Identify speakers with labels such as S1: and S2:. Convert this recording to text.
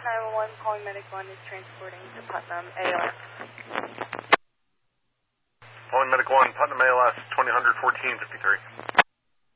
S1: 911, calling Medic 1 is transporting to Putnam, ALS.
S2: Calling Medic 1, Putnam, ALS, 2000 1453.